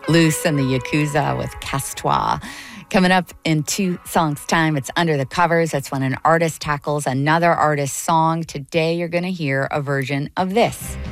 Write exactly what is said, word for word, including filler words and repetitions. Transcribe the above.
Loose and the Yakuza with Castois. Coming up in two songs' time, it's Under the Covers. That's when an artist tackles another artist's song. Today, you're going to hear a version of this.